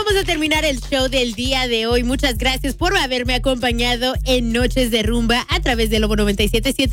vamos a terminar el show del día de hoy. Muchas gracias por haberme acompañado en Noches de Rumba a través de Lobo 97.7